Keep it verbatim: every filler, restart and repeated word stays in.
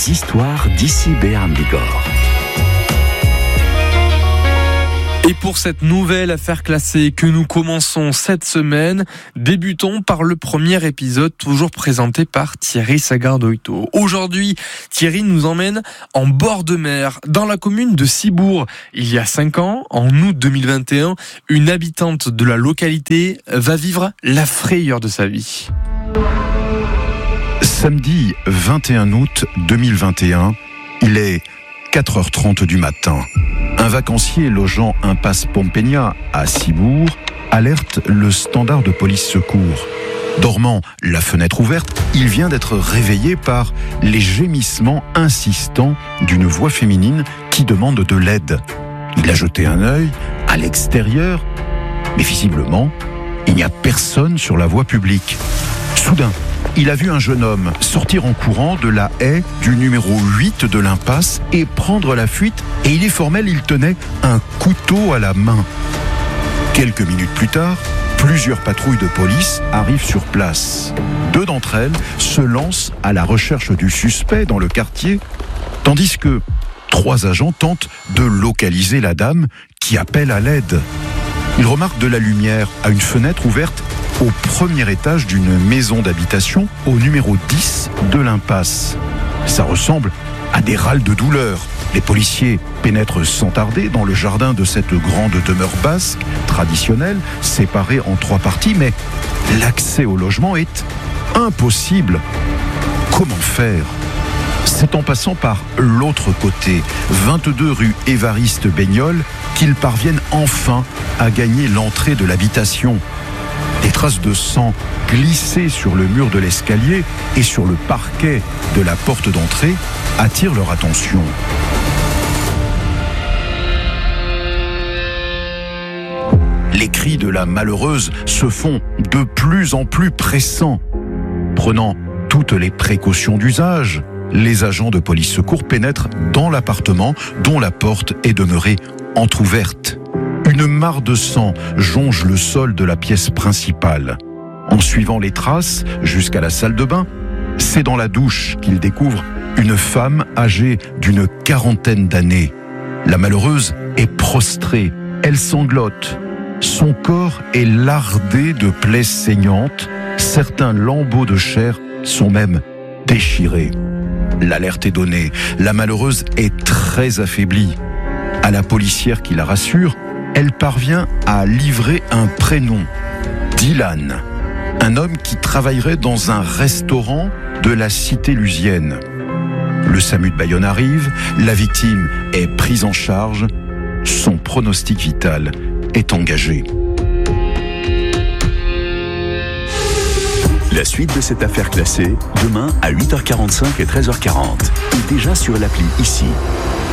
les histoires d'ici Béarn Bigorre. Et pour cette nouvelle affaire classée que nous commençons cette semaine, débutons par le premier épisode, toujours présenté par Thierry Sagardoito. Aujourd'hui, Thierry nous emmène en bord de mer, dans la commune de Cibourg. Il y a cinq ans, en août deux mille vingt et un, une habitante de la localité va vivre la frayeur de sa vie. Samedi vingt et un août deux mille vingt et un, il est quatre heures trente du matin. Un vacancier logeant impasse Pompeia à Cibourg alerte le standard de police secours. Dormant la fenêtre ouverte, il vient d'être réveillé par les gémissements insistants d'une voix féminine qui demande de l'aide. Il a jeté un œil à l'extérieur, mais visiblement, il n'y a personne sur la voie publique. Soudain, il a vu un jeune homme sortir en courant de la haie du numéro huit de l'impasse et prendre la fuite, et il est formel, il tenait un couteau à la main. Quelques minutes plus tard, plusieurs patrouilles de police arrivent sur place. Deux d'entre elles se lancent à la recherche du suspect dans le quartier, tandis que trois agents tentent de localiser la dame qui appelle à l'aide. Ils remarquent de la lumière à une fenêtre ouverte au premier étage d'une maison d'habitation au numéro dix de l'impasse. Ça ressemble à des râles de douleur. Les policiers pénètrent sans tarder dans le jardin de cette grande demeure basque traditionnelle, séparée en trois parties, mais l'accès au logement est impossible. Comment faire ? C'est en passant par l'autre côté, vingt-deux rue Évariste Baignol, qu'ils parviennent enfin à gagner l'entrée de l'habitation. Des traces de sang glissées sur le mur de l'escalier et sur le parquet de la porte d'entrée attirent leur attention. Les cris de la malheureuse se font de plus en plus pressants. Prenant toutes les précautions d'usage, les agents de police secours pénètrent dans l'appartement dont la porte est demeurée entr'ouverte. Une mare de sang jonge le sol de la pièce principale. En suivant les traces jusqu'à la salle de bain, c'est dans la douche qu'ils découvrent une femme âgée d'une quarantaine d'années. La malheureuse est prostrée, elle sanglote. Son corps est lardé de plaies saignantes, certains lambeaux de chair sont même déchirés. L'alerte est donnée, la malheureuse est très affaiblie. À la policière qui la rassure, elle parvient à livrer un prénom, Dylan, un homme qui travaillerait dans un restaurant de la cité lusienne. Le SAMU de Bayonne arrive, la victime est prise en charge, son pronostic vital est engagé. La suite de cette affaire classée, demain à huit heures quarante-cinq et treize heures quarante. Et déjà sur l'appli ici.